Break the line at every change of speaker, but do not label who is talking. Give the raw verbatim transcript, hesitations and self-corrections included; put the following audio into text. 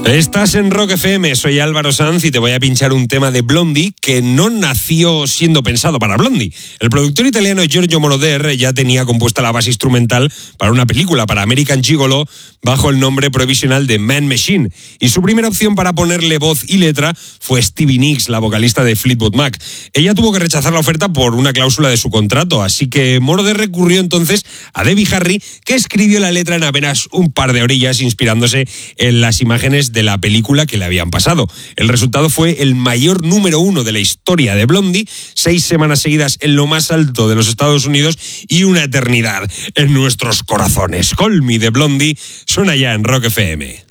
Estás en Rock F M, soy Álvaro Sanz y te voy a pinchar un tema de Blondie que no nació siendo pensado para Blondie. El productor italiano Giorgio Moroder ya tenía compuesta la base instrumental para una película, para American Gigolo, bajo el nombre provisional de Man Machine. Y su primera opción para ponerle voz y letra fue Stevie Nicks, la vocalista de Fleetwood Mac. Ella tuvo que rechazar la oferta por una cláusula de su contrato, así que Moroder recurrió entonces a Debbie Harry, que escribió la letra en apenas un par de orillas, inspirándose en las imágenes de la película que le habían pasado. El resultado fue el mayor número uno de la historia de Blondie, seis semanas seguidas en lo más alto de los Estados Unidos y una eternidad en nuestros corazones. Call Me de Blondie suena ya en Rock F M.